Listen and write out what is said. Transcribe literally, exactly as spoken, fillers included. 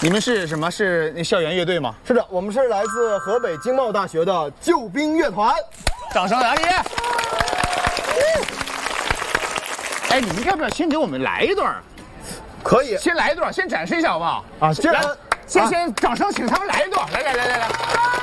你们是什么？是那校园乐队吗？ 是的，我们是来自河北经贸大学的救兵乐团。 掌声响起！哎，你们要不要先给我们来一段？ 可以， 先来一段，先展示一下好不好？ 啊，这来，先先掌声请他们来一段，来来来来来。